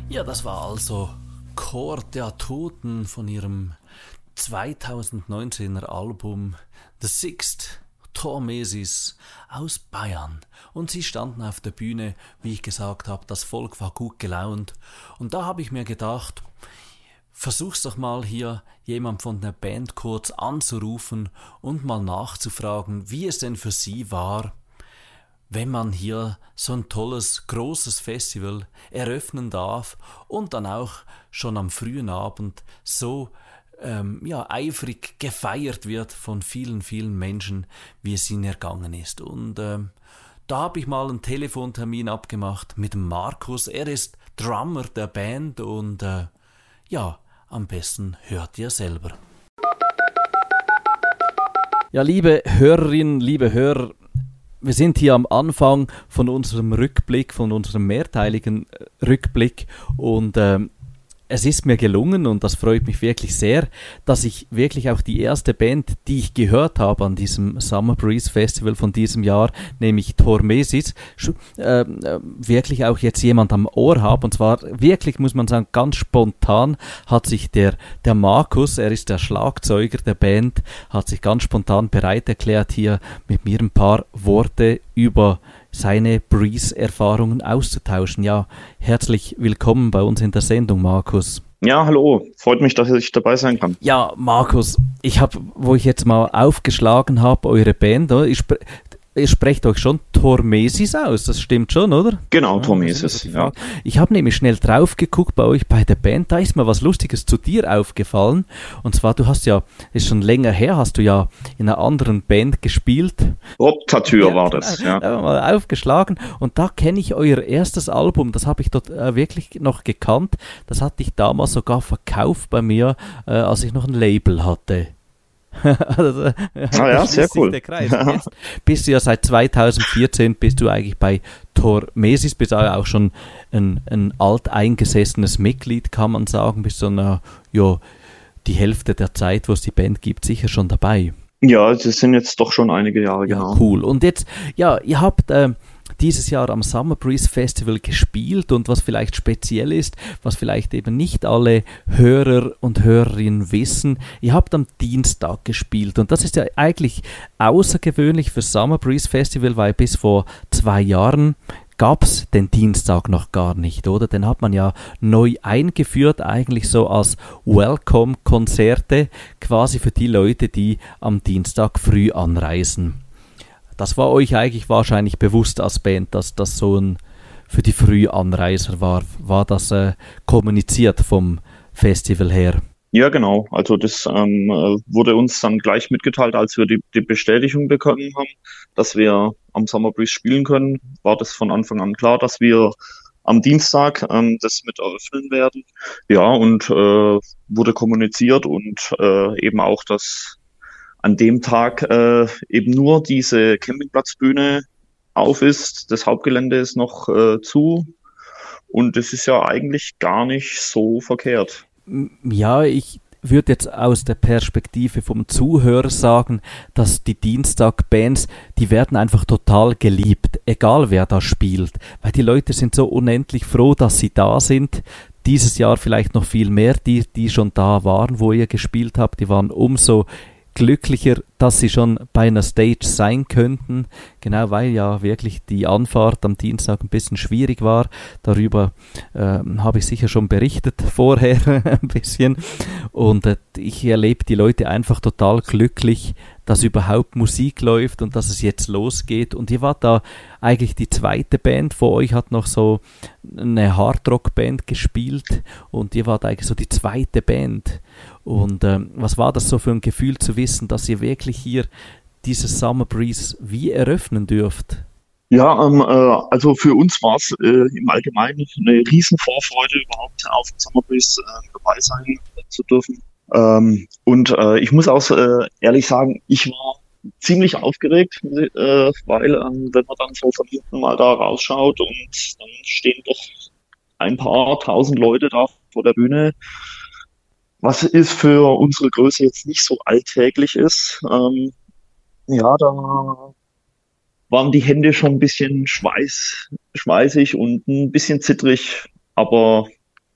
Ja, das war also Chor der Toten von ihrem 2019er Album The Sixt, Tormesis aus Bayern. Und sie standen auf der Bühne, wie ich gesagt habe, das Volk war gut gelaunt. Und da habe ich mir gedacht, versuch's doch mal hier jemand von der Band kurz anzurufen und mal nachzufragen, wie es denn für sie war, wenn man hier so ein tolles, großes Festival eröffnen darf und dann auch schon am frühen Abend so eifrig gefeiert wird von vielen, vielen Menschen, wie es ihnen ergangen ist. Und da habe ich mal einen Telefontermin abgemacht mit dem Markus. Er ist Drummer der Band und am besten hört ihr selber. Ja, liebe Hörerinnen, liebe Hörer, wir sind hier am Anfang von unserem Rückblick, von unserem mehrteiligen Rückblick und es ist mir gelungen und das freut mich wirklich sehr, dass ich wirklich auch die erste Band, die ich gehört habe an diesem Summer Breeze Festival von diesem Jahr, nämlich Tormesis, wirklich auch jetzt jemand am Ohr habe. Und zwar wirklich, muss man sagen, ganz spontan hat sich der Markus, er ist der Schlagzeuger der Band, hat sich ganz spontan bereit erklärt, hier mit mir ein paar Worte über seine Breeze-Erfahrungen auszutauschen. Ja, herzlich willkommen bei uns in der Sendung, Markus. Ja, hallo. Freut mich, dass ich dabei sein kann. Ja, Markus, wo ich jetzt mal aufgeschlagen habe, eure Band, ihr sprecht euch schon Tormesis aus, das stimmt schon, oder? Genau, ja, Tormesis, ja. Ich habe nämlich schnell drauf geguckt bei euch bei der Band, da ist mir was Lustiges zu dir aufgefallen. Und zwar, du hast ja, ist schon länger her, hast du ja in einer anderen Band gespielt. Rob Tattoo war das, ja. Da mal aufgeschlagen und da kenne ich euer erstes Album, das habe ich dort wirklich noch gekannt. Das hatte ich damals sogar verkauft bei mir, als ich noch ein Label hatte. Also, ja, sehr cool. Jetzt bist du ja seit 2014 bist du eigentlich bei Tormesis, bist auch schon ein alteingesessenes Mitglied, kann man sagen, bist so die Hälfte der Zeit, wo es die Band gibt, sicher schon dabei. Ja, das sind jetzt doch schon einige Jahre, genau. Ja, cool. Und jetzt, ihr habt dieses Jahr am Summer Breeze Festival gespielt und was vielleicht speziell ist, was vielleicht eben nicht alle Hörer und Hörerinnen wissen, ihr habt am Dienstag gespielt und das ist ja eigentlich außergewöhnlich für Summer Breeze Festival, weil bis vor 2 Jahren gab es den Dienstag noch gar nicht, oder? Den hat man ja neu eingeführt, eigentlich so als Welcome-Konzerte, quasi für die Leute, die am Dienstag früh anreisen. Das war euch eigentlich wahrscheinlich bewusst als Band, dass das so für die Frühanreiser war. War das kommuniziert vom Festival her? Ja, genau. Also das wurde uns dann gleich mitgeteilt, als wir die Bestätigung bekommen haben, dass wir am Summer Breeze spielen können. War das von Anfang an klar, dass wir am Dienstag das mit eröffnen werden. Ja, und wurde kommuniziert und eben auch, dass an dem Tag eben nur diese Campingplatzbühne auf ist. Das Hauptgelände ist noch zu und das ist ja eigentlich gar nicht so verkehrt. Ja, ich würde jetzt aus der Perspektive vom Zuhörer sagen, dass die Dienstag-Bands, die werden einfach total geliebt, egal wer da spielt, weil die Leute sind so unendlich froh, dass sie da sind. Dieses Jahr vielleicht noch viel mehr, die schon da waren, wo ihr gespielt habt, die waren umso glücklicher, dass sie schon bei einer Stage sein könnten, genau, weil ja wirklich die Anfahrt am Dienstag ein bisschen schwierig war. Darüber habe ich sicher schon berichtet vorher ein bisschen und ich erlebe die Leute einfach total glücklich, dass überhaupt Musik läuft und dass es jetzt losgeht. Und ihr wart da eigentlich die zweite Band, vor euch hat noch so eine Hardrock-Band gespielt und ihr wart eigentlich so die zweite Band. Und was war das so für ein Gefühl zu wissen, dass ihr wirklich hier dieses Summer Breeze wie eröffnen dürft? Ja, also für uns war es im Allgemeinen eine riesen Vorfreude, überhaupt auf dem Summer Breeze dabei sein zu dürfen. Und ich muss auch ehrlich sagen, ich war ziemlich aufgeregt, weil wenn man dann so von hinten mal da rausschaut und dann stehen doch ein paar tausend Leute da vor der Bühne, was ist für unsere Größe jetzt nicht so alltäglich ist. Ja, da waren die Hände schon ein bisschen schweißig und ein bisschen zittrig, aber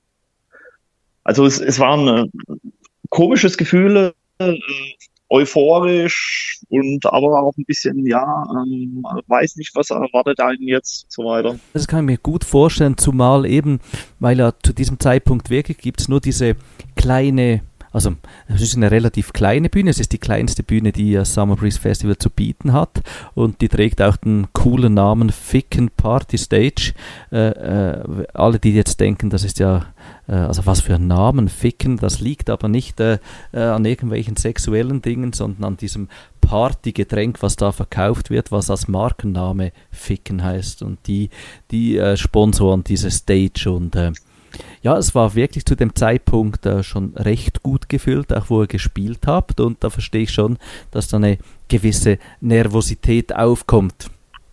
Also es war ein komisches Gefühl, euphorisch und aber auch ein bisschen, ja, weiß nicht, was erwartet einen jetzt und so weiter. Das kann ich mir gut vorstellen, zumal eben, weil ja zu diesem Zeitpunkt wirklich gibt es nur diese kleine, also es ist eine relativ kleine Bühne, es ist die kleinste Bühne, die das Summer Breeze Festival zu bieten hat und die trägt auch den coolen Namen Ficken Party Stage. Alle, die jetzt denken, das ist ja, also was für ein Namen, Ficken, das liegt aber nicht an irgendwelchen sexuellen Dingen, sondern an diesem Partygetränk, was da verkauft wird, was als Markenname Ficken heißt und die sponsoren diese Stage und ja, es war wirklich zu dem Zeitpunkt schon recht gut gefüllt, auch wo ihr gespielt habt und da verstehe ich schon, dass da eine gewisse Nervosität aufkommt.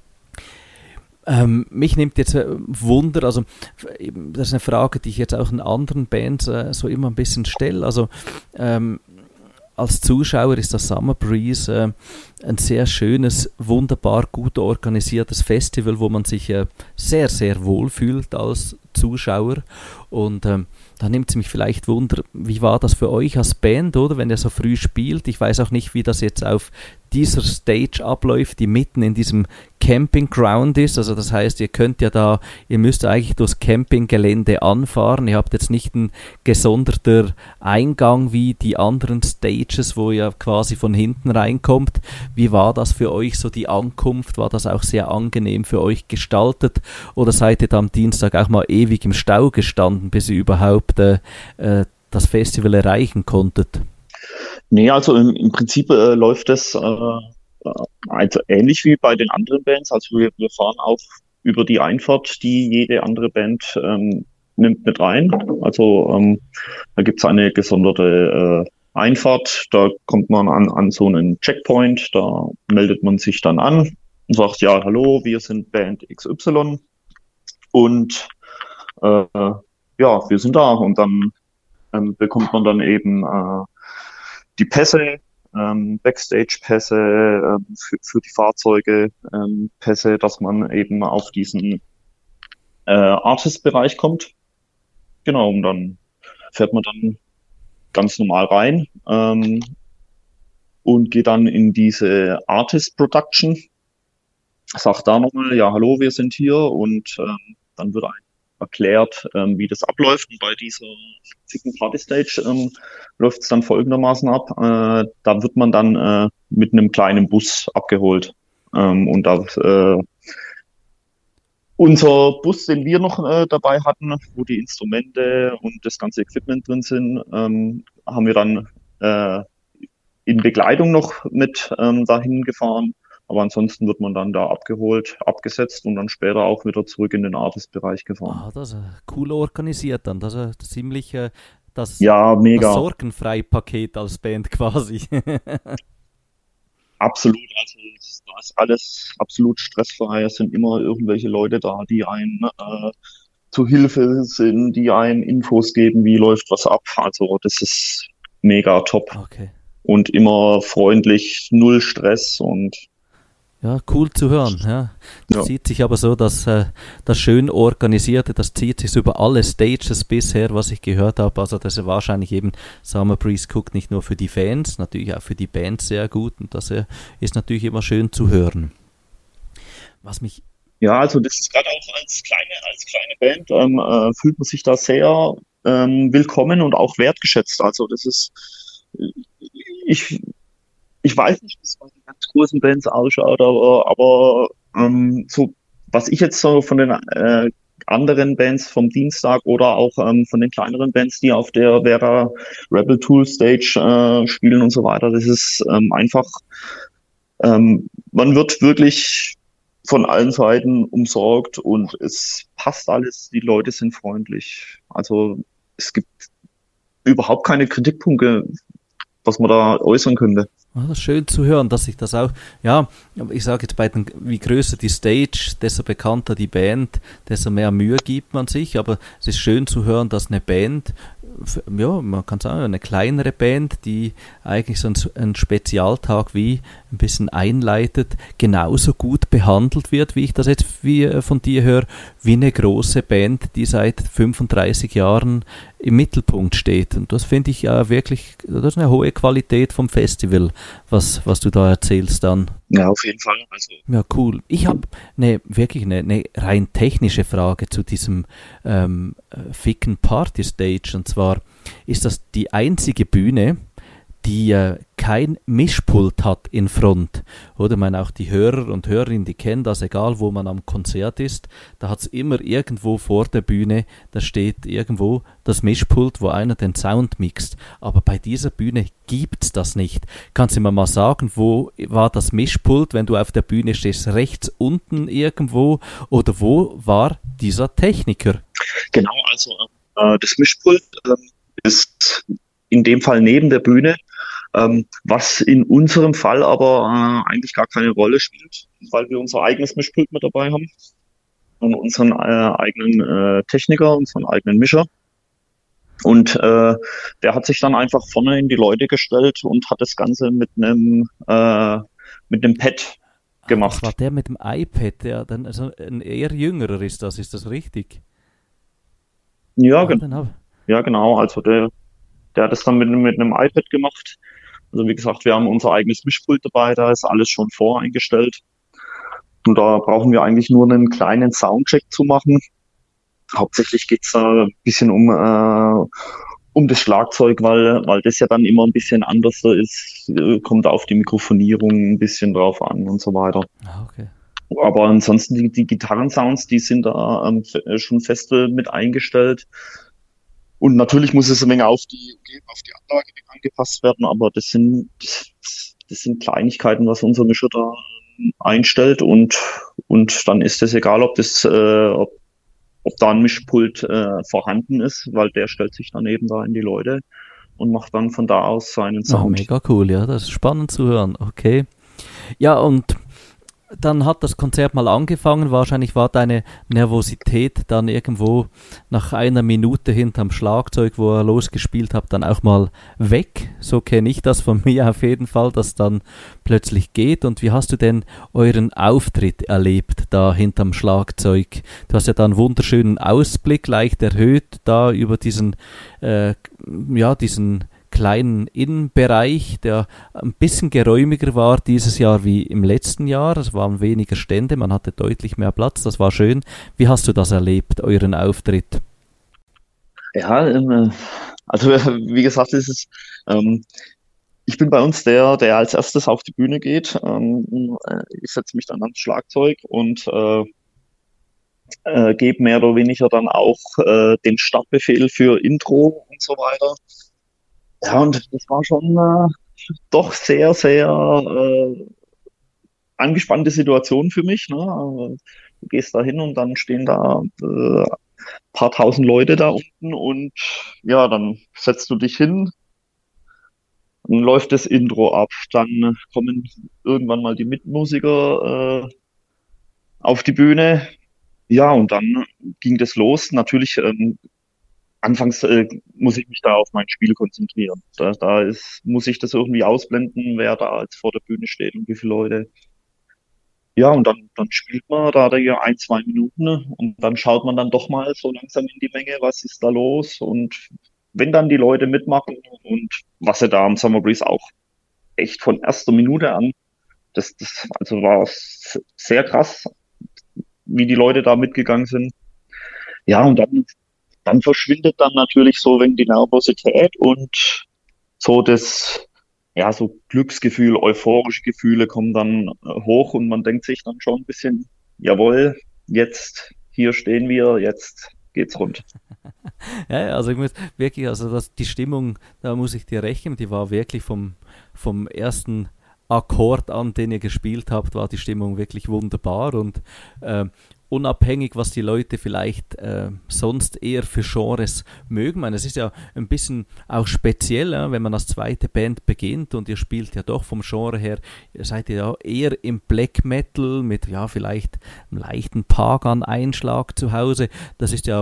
Mich nimmt jetzt Wunder, also das ist eine Frage, die ich jetzt auch in anderen Bands so immer ein bisschen stelle, also als Zuschauer ist das Summer Breeze ein sehr schönes, wunderbar gut organisiertes Festival, wo man sich sehr, sehr wohl fühlt als Zuschauer und da nimmt es mich vielleicht Wunder, wie war das für euch als Band, oder, wenn ihr so früh spielt? Ich weiß auch nicht, wie das jetzt auf dieser Stage abläuft, die mitten in diesem Campingground ist, also das heißt, ihr müsst eigentlich durchs Campinggelände anfahren, ihr habt jetzt nicht einen gesonderten Eingang wie die anderen Stages, wo ihr quasi von hinten reinkommt. Wie war das für euch, so die Ankunft? War das auch sehr angenehm für euch gestaltet oder seid ihr da am Dienstag auch mal ewig im Stau gestanden, bis ihr überhaupt das Festival erreichen konntet? Nee, also im Prinzip läuft das also ähnlich wie bei den anderen Bands. Also wir fahren auch über die Einfahrt, die jede andere Band nimmt mit rein. Also da gibt's eine gesonderte Einfahrt, da kommt man an so einen Checkpoint, da meldet man sich dann an und sagt, ja, hallo, wir sind Band XY und ja, wir sind da und dann bekommt man dann eben die Pässe, Backstage-Pässe für die Fahrzeuge, Pässe, dass man eben auf diesen Artist-Bereich kommt. Genau, und dann fährt man dann ganz normal rein und geht dann in diese Artist-Production, sagt da nochmal, ja, hallo, wir sind hier und dann wird erklärt, wie das abläuft. Und bei dieser Ficken Party Stage läuft es dann folgendermaßen ab. Da wird man dann mit einem kleinen Bus abgeholt. Und da unser Bus, den wir noch dabei hatten, wo die Instrumente und das ganze Equipment drin sind, haben wir dann in Begleitung noch mit dahin gefahren. Aber ansonsten wird man dann da abgeholt, abgesetzt und dann später auch wieder zurück in den Artist-Bereich gefahren. Ah, das ist cool organisiert dann. Das ist ziemlich Ja, das mega. Sorgenfrei-Paket als Band quasi. Absolut. Also da ist alles absolut stressfrei. Es sind immer irgendwelche Leute da, die einen zu Hilfe sind, die einen Infos geben, wie läuft was ab. Also das ist mega top. Okay. Und immer freundlich, null Stress und Ja, cool zu hören. Ja. Das ja. zieht sich aber so, dass das schön organisierte, das zieht sich über alle Stages bisher, was ich gehört habe. Also das ist wahrscheinlich eben, Summer Breeze guckt nicht nur für die Fans, natürlich auch für die Bands sehr gut und das ist natürlich immer schön zu hören. Was mich Ja, also das ist gerade auch als kleine Band fühlt man sich da sehr willkommen und auch wertgeschätzt. Also das ist ich ich weiß nicht, wie es bei den ganz großen Bands ausschaut, aber so, was ich jetzt so von den anderen Bands vom Dienstag oder auch von den kleineren Bands, die auf der Vera Rebel Tool Stage spielen und so weiter, das ist einfach, man wird wirklich von allen Seiten umsorgt und es passt alles, die Leute sind freundlich. Also es gibt überhaupt keine Kritikpunkte, was man da äußern könnte. Ah, das ist schön zu hören, dass sich das auch, ja, ich sage jetzt wie größer die Stage, desto bekannter die Band, desto mehr Mühe gibt man sich, aber es ist schön zu hören, dass eine Band, ja, man kann sagen, eine kleinere Band, die eigentlich so einen Spezialtag wie ein bisschen einleitet, genauso gut behandelt wird, wie ich das jetzt von dir höre, wie eine große Band, die seit 35 Jahren im Mittelpunkt steht. Und das finde ich ja wirklich, das ist eine hohe Qualität vom Festival, was du da erzählst dann. Ja, auf jeden Fall. Also, Ja, cool. Ich habe wirklich eine rein technische Frage zu diesem Ficken Party Stage. Und zwar ist das die einzige Bühne, die kein Mischpult hat in Front. Oder ich meine, auch die Hörer und Hörerinnen, die kennen das, egal wo man am Konzert ist, da hat es immer irgendwo vor der Bühne, da steht irgendwo das Mischpult, wo einer den Sound mixt. Aber bei dieser Bühne gibt's das nicht. Kannst du mir mal sagen, wo war das Mischpult, wenn du auf der Bühne stehst, rechts unten irgendwo, oder wo war dieser Techniker? genau, also das Mischpult ist in dem Fall neben der Bühne, was in unserem Fall aber eigentlich gar keine Rolle spielt, weil wir unser eigenes Mischpult mit dabei haben und unseren eigenen Techniker, unseren eigenen Mischer. Und der hat sich dann einfach vorne in die Leute gestellt und hat das Ganze mit einem Pad gemacht. Das war der mit dem iPad, der dann also ein eher jüngerer ist das richtig? Ja, ja, genau. Also der hat es dann mit einem iPad gemacht. Also wie gesagt, wir haben unser eigenes Mischpult dabei, da ist alles schon voreingestellt. Und da brauchen wir eigentlich nur einen kleinen Soundcheck zu machen. Hauptsächlich geht's da ein bisschen um das Schlagzeug, weil das ja dann immer ein bisschen anders ist, kommt auf die Mikrofonierung ein bisschen drauf an und so weiter. Ah, okay. Aber ansonsten die Gitarrensounds, die sind da schon fest mit eingestellt. Und natürlich muss es eine Menge auf die Anlage angepasst werden, aber das sind Kleinigkeiten, was unser Mischer da einstellt und dann ist es egal, ob da ein Mischpult vorhanden ist, weil der stellt sich dann eben da in die Leute und macht dann von da aus seinen Ah, Sound. mega cool, ja, das ist spannend zu hören, okay. Ja, und dann hat das Konzert mal angefangen, wahrscheinlich war deine Nervosität dann irgendwo nach einer Minute hinterm Schlagzeug, wo er losgespielt hat, dann auch mal weg. So kenne ich das von mir auf jeden Fall, dass dann plötzlich geht. Und wie hast du denn euren Auftritt erlebt da hinterm Schlagzeug? Du hast ja da einen wunderschönen Ausblick, leicht erhöht, da über diesen kleinen Innenbereich, der ein bisschen geräumiger war dieses Jahr wie im letzten Jahr. Es waren weniger Stände, man hatte deutlich mehr Platz, das war schön. Wie hast du das erlebt, euren Auftritt? Ja, also wie gesagt, ich bin bei uns der als erstes auf die Bühne geht. Ich setze mich dann ans Schlagzeug und gebe mehr oder weniger dann auch den Startbefehl für Intro und so weiter. Ja, und das war schon doch sehr, sehr angespannte Situation für mich. Ne? Du gehst da hin und dann stehen da paar tausend Leute da unten und ja, dann setzt du dich hin, dann läuft das Intro ab, dann kommen irgendwann mal die Mitmusiker auf die Bühne. Ja, und dann ging das los. Natürlich anfangs muss ich mich da auf mein Spiel konzentrieren. Muss ich das irgendwie ausblenden, wer da jetzt vor der Bühne steht und wie viele Leute. Ja, und dann spielt man da ja 1, 2 Minuten und dann schaut man dann doch mal so langsam in die Menge, was ist da los. Und wenn dann die Leute mitmachen und was ja da am Summer Breeze auch echt von erster Minute an, das also war sehr krass, wie die Leute da mitgegangen sind. Ja, und dann verschwindet dann natürlich so wegen die Nervosität und so so Glücksgefühl, euphorische Gefühle kommen dann hoch und man denkt sich dann schon ein bisschen, jawohl, jetzt, hier stehen wir, jetzt geht's rund. Ja, also ich muss wirklich, also die Stimmung, da muss ich dir recht geben, die war wirklich vom ersten Akkord an, den ihr gespielt habt, war die Stimmung wirklich wunderbar und unabhängig, was die Leute vielleicht sonst eher für Genres mögen. Ich meine, es ist ja ein bisschen auch speziell, ja, wenn man als zweite Band beginnt und ihr spielt ja doch vom Genre her, seid ihr ja eher im Black Metal mit ja vielleicht einem leichten Pagan-Einschlag zu Hause. Das ist ja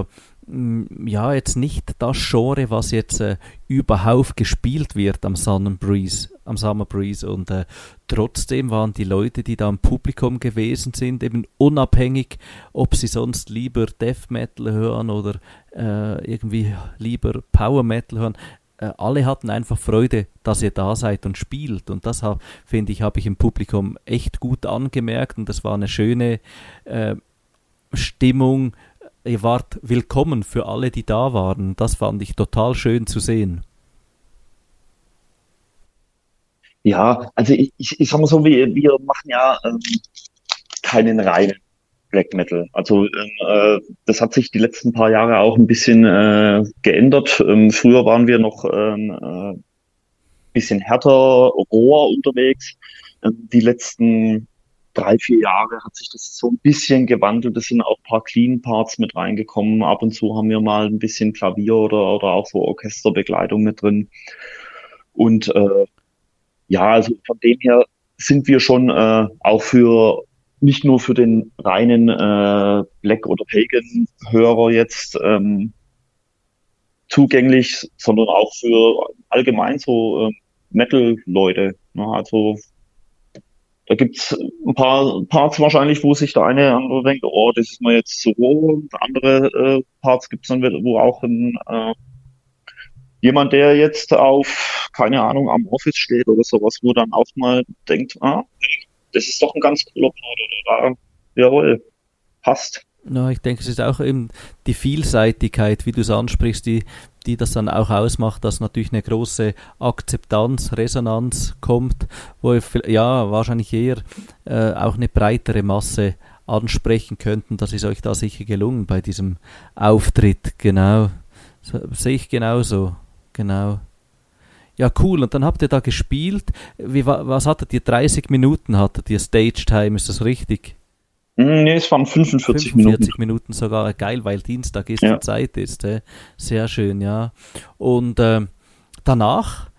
ja, jetzt nicht das Genre, was jetzt überhauf gespielt wird am Summer Breeze und trotzdem waren die Leute, die da im Publikum gewesen sind, eben unabhängig, ob sie sonst lieber Death Metal hören oder irgendwie lieber Power Metal hören, alle hatten einfach Freude, dass ihr da seid und spielt und das finde ich, habe ich im Publikum echt gut angemerkt und das war eine schöne Stimmung. Ihr wart willkommen für alle, die da waren. Das fand ich total schön zu sehen. Ja, also ich sag mal so, wir machen ja keinen reinen Black Metal. Also das hat sich die letzten paar Jahre auch ein bisschen geändert. Früher waren wir noch bisschen härter, roher unterwegs. Die letzten 3, 4 Jahre hat sich das so ein bisschen gewandelt. Es sind auch ein paar Clean Parts mit reingekommen. Ab und zu haben wir mal ein bisschen Klavier oder auch so Orchesterbegleitung mit drin. Und ja, also von dem her sind wir schon auch für nicht nur für den reinen Black oder Pagan-Hörer jetzt zugänglich, sondern auch für allgemein so Metal-Leute. Ne? Also da gibt's ein paar Parts wahrscheinlich, wo sich der eine oder andere denkt, oh, das ist mir jetzt zu roh. Und andere Parts gibt's dann, wo auch jemand, der jetzt auf, keine Ahnung, am Office steht oder sowas, wo dann auch mal denkt, das ist doch ein ganz cooler Part oder da, jawohl, passt. Ja, ich denke, es ist auch eben die Vielseitigkeit, wie du es ansprichst, die das dann auch ausmacht, dass natürlich eine große Akzeptanz, Resonanz kommt, wo ihr ja wahrscheinlich eher auch eine breitere Masse ansprechen könnten. Das ist euch da sicher gelungen bei diesem Auftritt, genau. Sehe ich genauso, genau. Ja, cool. Und dann habt ihr da gespielt. Was hattet ihr? 30 Minuten hattet ihr Stage Time, ist das richtig? Nee, es waren 45 Minuten. 45 Minuten sogar, geil, weil Dienstag ist, Ja. die Zeit ist. Sehr schön, ja. Und danach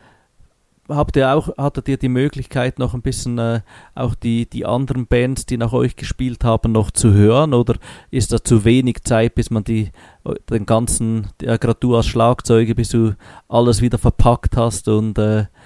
hattet ihr die Möglichkeit, noch ein bisschen auch die anderen Bands, die nach euch gespielt haben, noch zu hören? Oder ist da zu wenig Zeit, bis man den ganzen, gerade du als Schlagzeuger, bis du alles wieder verpackt hast und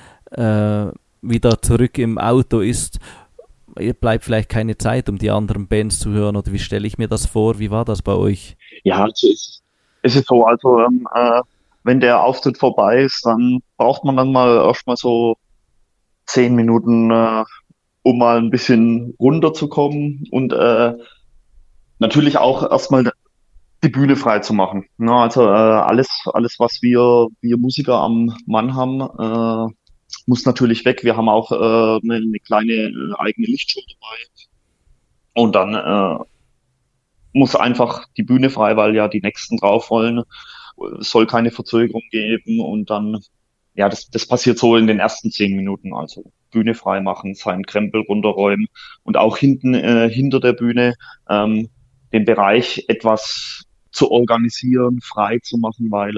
wieder zurück im Auto ist? Bleibt vielleicht keine Zeit, um die anderen Bands zu hören, oder wie stelle ich mir das vor? Wie war das bei euch? Ja, es ist so, also wenn der Auftritt vorbei ist, dann braucht man dann mal erstmal so 10 Minuten, um mal ein bisschen runterzukommen und natürlich auch erstmal die Bühne frei zu machen. Ne? Also alles, was wir Musiker am Mann haben, muss natürlich weg. Wir haben auch eine kleine eigene Lichtshow dabei. Und dann muss einfach die Bühne frei, weil ja die Nächsten drauf wollen. Es soll keine Verzögerung geben. Und dann, ja, das passiert so in den ersten 10 Minuten. Also Bühne frei machen, seinen Krempel runterräumen und auch hinten hinter der Bühne den Bereich etwas zu organisieren, frei zu machen, weil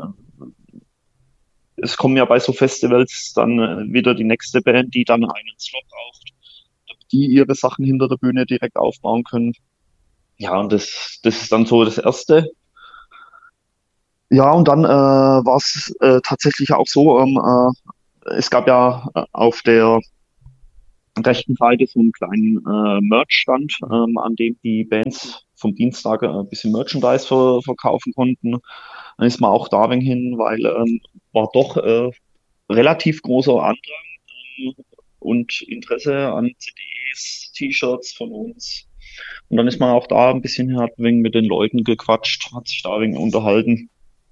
es kommen ja bei so Festivals dann wieder die nächste Band, die dann einen Slot braucht, damit die ihre Sachen hinter der Bühne direkt aufbauen können. Ja, und das ist dann so das Erste. Ja, und dann war es tatsächlich auch so, es gab ja auf der rechten Seite so einen kleinen Merch-Stand, an dem die Bands vom Dienstag ein bisschen Merchandise verkaufen konnten. Dann ist man auch da wenig hin, weil war doch relativ großer Andrang und Interesse an CDs, T-Shirts von uns. Und dann ist man auch da ein bisschen, hat ein wenig mit den Leuten gequatscht, hat sich da ein wenig unterhalten.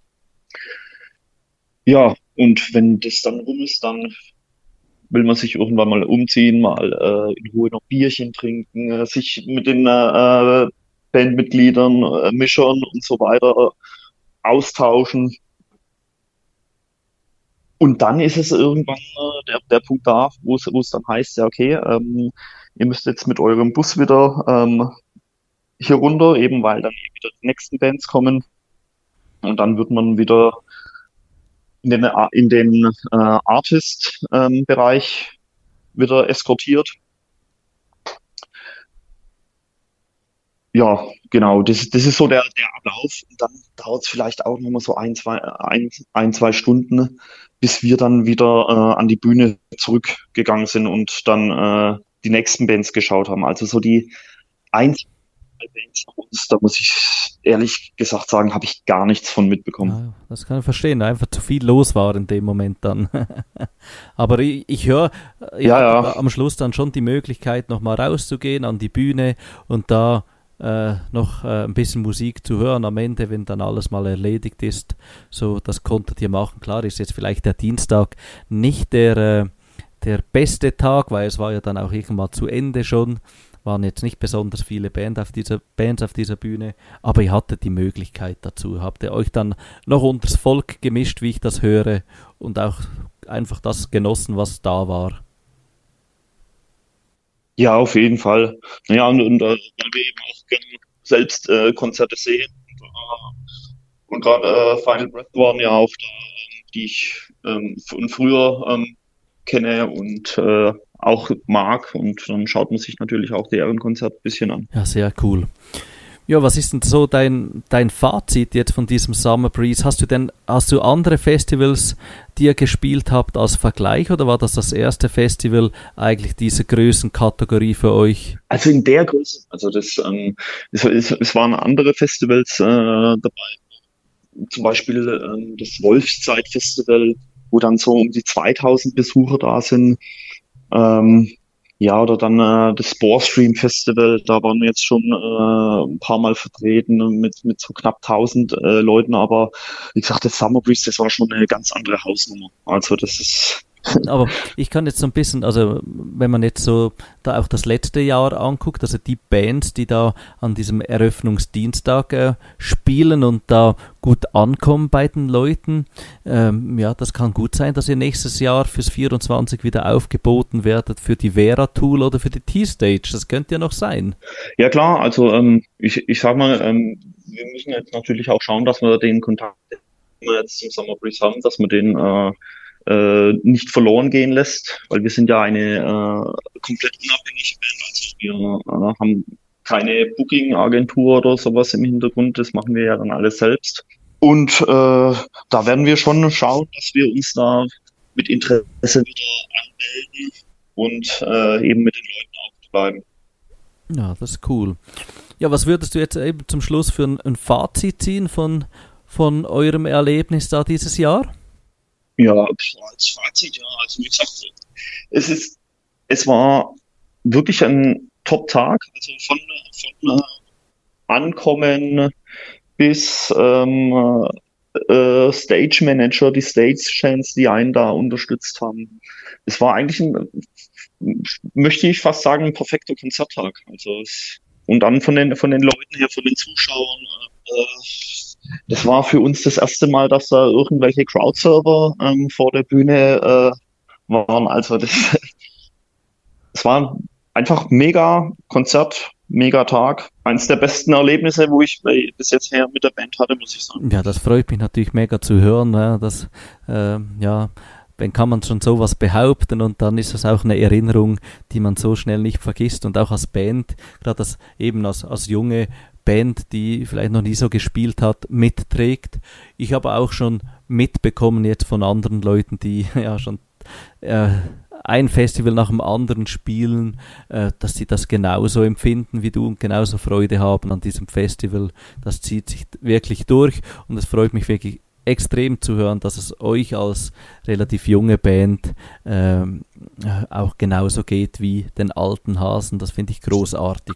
Ja, und wenn das dann rum ist, dann will man sich irgendwann mal umziehen, mal in Ruhe noch Bierchen trinken, sich mit den Bandmitgliedern, Mischern und so weiter austauschen. Und dann ist es irgendwann der Punkt da, wo es dann heißt, ja okay, ihr müsst jetzt mit eurem Bus wieder hier runter, eben weil dann eben wieder die nächsten Bands kommen. Und dann wird man wieder in den Artist-Bereich wieder eskortiert. Ja, genau, das ist so der Ablauf. Und dann dauert es vielleicht auch nochmal so zwei Stunden, bis wir dann wieder an die Bühne zurückgegangen sind und dann die nächsten Bands geschaut haben. Also so die einzelnen Bands von uns, da muss ich ehrlich gesagt sagen, habe ich gar nichts von mitbekommen. Ja, das kann ich verstehen, einfach zu viel los war in dem Moment dann. Aber ich höre, ihr Ja, hattet ja, am Schluss dann schon die Möglichkeit, nochmal rauszugehen an die Bühne und da noch ein bisschen Musik zu hören am Ende, wenn dann alles mal erledigt ist. So, das konntet ihr machen. Klar ist jetzt vielleicht der Dienstag nicht der beste Tag, weil es war ja dann auch irgendwann zu Ende schon. Waren jetzt nicht besonders viele Bands auf dieser Bühne, aber ihr hattet die Möglichkeit dazu. Habt ihr euch dann noch unters Volk gemischt, wie ich das höre, und auch einfach das genossen, was da war? ja, auf jeden Fall. Naja, weil wir eben auch gerne selbst Konzerte sehen. Und gerade Final Breath waren ja auch da, die ich von früher kenne und auch mag. Und dann schaut man sich natürlich auch deren Konzert ein bisschen an. Ja, sehr cool. Ja, was ist denn so dein Fazit jetzt von diesem Summer Breeze? Hast du andere Festivals, die ihr gespielt habt als Vergleich, oder war das erste Festival eigentlich diese Größenkategorie für euch? Also in der Größe, also es waren andere Festivals dabei, zum Beispiel das Wolfszeit-Festival, wo dann so um die 2000 Besucher da sind. Ähm, ja, oder dann das Sporestream Festival, da waren wir jetzt schon ein paar Mal vertreten mit so knapp 1000 Leuten, aber wie gesagt, das Summer Breeze, das war schon eine ganz andere Hausnummer. Also das ist, Aber ich kann jetzt so ein bisschen, also wenn man jetzt so da auch das letzte Jahr anguckt, also die Bands, die da an diesem Eröffnungsdienstag spielen und da gut ankommen bei den Leuten, ja, das kann gut sein, dass ihr nächstes Jahr fürs 24 wieder aufgeboten werdet für die Vera Tool oder für die T-Stage. Das könnte ja noch sein. ja klar, also ich sag mal, wir müssen jetzt natürlich auch schauen, dass wir den Kontakt, den wir jetzt zum Summer Breeze haben, dass wir den nicht verloren gehen lässt, weil wir sind ja eine komplett unabhängige Band. Also wir haben keine Booking-Agentur oder sowas im Hintergrund, das machen wir ja dann alles selbst. Und da werden wir schon schauen, dass wir uns da mit Interesse wieder anmelden und eben mit den Leuten auch bleiben. Ja, das ist cool. Ja, was würdest du jetzt eben zum Schluss für ein Fazit ziehen von eurem Erlebnis da dieses Jahr? Ja, als Fazit, ja, also wie gesagt, es ist, es war wirklich ein Top-Tag, also von Ankommen bis Stage Manager, die Stagehands, die einen da unterstützt haben. Es war eigentlich möchte ich fast sagen, ein perfekter Konzerttag. Und dann von den Leuten her, von den Zuschauern, das war für uns das erste Mal, dass da irgendwelche Crowdserver vor der Bühne waren. Also das war einfach mega Konzert, mega Tag. Eins der besten Erlebnisse, wo ich bis jetzt her mit der Band hatte, muss ich sagen. Ja, das freut mich natürlich mega zu hören. Ja, ja, wenn kann man schon sowas behaupten, und dann ist das auch eine Erinnerung, die man so schnell nicht vergisst, und auch als Band, gerade eben als junge Band, die vielleicht noch nie so gespielt hat, mitträgt. Ich habe auch schon mitbekommen jetzt von anderen Leuten, die ja schon äh, ein Festival nach dem anderen spielen, dass sie das genauso empfinden wie du und genauso Freude haben an diesem Festival. Das zieht sich wirklich durch, und es freut mich wirklich extrem zu hören, dass es euch als relativ junge Band auch genauso geht wie den alten Hasen. Das finde ich großartig.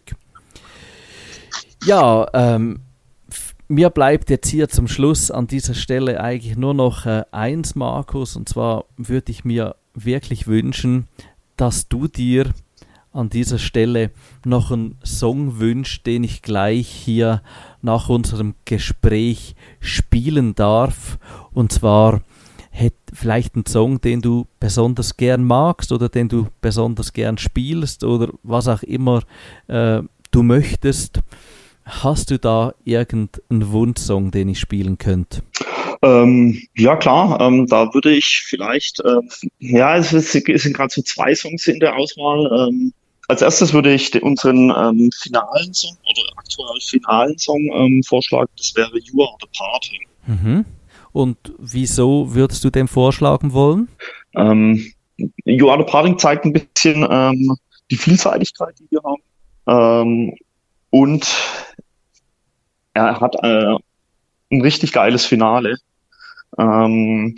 Ja, mir bleibt jetzt hier zum Schluss an dieser Stelle eigentlich nur noch eins, Markus, und zwar würde ich mir wirklich wünschen, dass du dir an dieser Stelle noch einen Song wünschst, den ich gleich hier nach unserem Gespräch spielen darf. Und zwar vielleicht einen Song, den du besonders gern magst oder den du besonders gern spielst oder was auch immer du möchtest. Hast du da irgendeinen Wunschsong, den ich spielen könnte? Ja klar, da würde ich vielleicht, ja, es sind gerade so zwei Songs in der Auswahl. Als erstes würde ich unseren finalen Song oder aktuell finalen Song vorschlagen. Das wäre You Are the Party. Mhm. Und wieso würdest du den vorschlagen wollen? You Are the Party zeigt ein bisschen die Vielseitigkeit, die wir haben. Und er hat ein richtig geiles Finale. Aber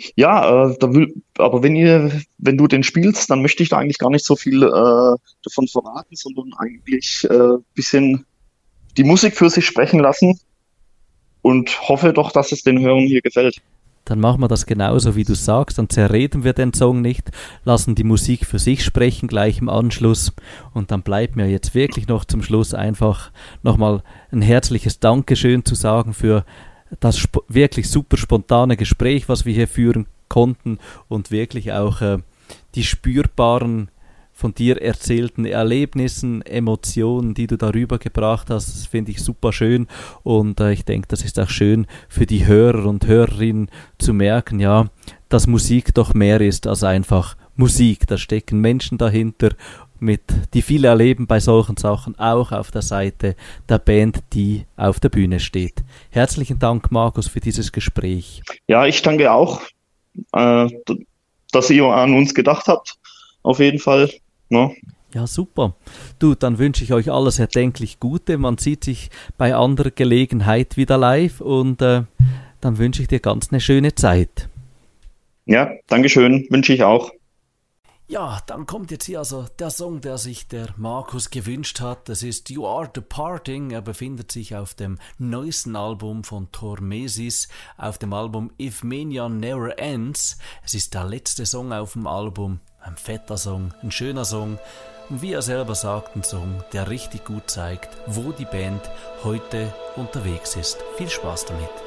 wenn du den spielst, dann möchte ich da eigentlich gar nicht so viel davon verraten, sondern eigentlich bisschen die Musik für sich sprechen lassen und hoffe doch, dass es den Hörern hier gefällt. Dann machen wir das genauso, wie du sagst, dann zerreden wir den Song nicht, lassen die Musik für sich sprechen gleich im Anschluss und dann bleibt mir jetzt wirklich noch zum Schluss einfach nochmal ein herzliches Dankeschön zu sagen für das wirklich super spontane Gespräch, was wir hier führen konnten und wirklich auch die spürbaren, von dir erzählten Erlebnissen, Emotionen, die du darüber gebracht hast, das finde ich super schön und ich denke, das ist auch schön für die Hörer und Hörerinnen zu merken, ja, dass Musik doch mehr ist als einfach Musik, da stecken Menschen dahinter, die viel erleben bei solchen Sachen, auch auf der Seite der Band, die auf der Bühne steht. Herzlichen Dank, Markus, für dieses Gespräch. Ja, ich danke auch, dass ihr an uns gedacht habt, auf jeden Fall. No? Ja, super. Du, dann wünsche ich euch alles erdenklich Gute. Man sieht sich bei anderer Gelegenheit wieder live und dann wünsche ich dir ganz eine schöne Zeit. Ja, Dankeschön, wünsche ich auch. Ja, dann kommt jetzt hier also der Song, der sich der Markus gewünscht hat. Das ist You Are Departing. Er befindet sich auf dem neuesten Album von Tormesis, auf dem Album If Mania Never Ends. Es ist der letzte Song auf dem Album. Ein fetter Song, ein schöner Song. Und wie er selber sagt, ein Song, der richtig gut zeigt, wo die Band heute unterwegs ist. Viel Spaß damit.